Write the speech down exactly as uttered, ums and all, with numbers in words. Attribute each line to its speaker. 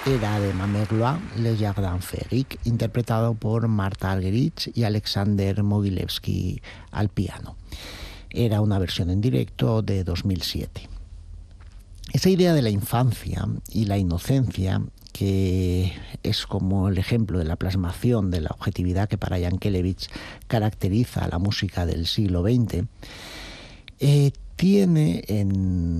Speaker 1: era de Ma Merloin, Le Jardin Féerique, interpretado por Martha Argerich y Alexander Mogilevsky al piano. Era una versión en directo de dos mil siete. Esa idea de la infancia y la inocencia, que es como el ejemplo de la plasmación de la objetividad que para Yankelevich caracteriza a la música del siglo veinte, eh, tiene en